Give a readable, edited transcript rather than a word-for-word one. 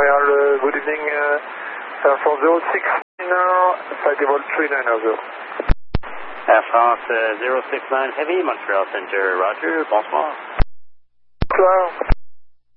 Montreal, good evening, Air France 069, flight level 3900. Air France 069 Heavy, Montreal Center, Roger, bonsoir. Bonsoir.